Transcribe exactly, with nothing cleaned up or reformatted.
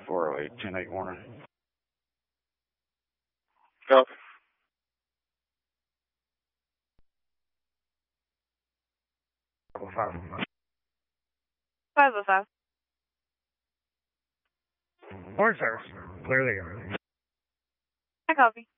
four oh eight, ten eight Warner. Copy. five five oh five. Orange service. Clear the area. I copy.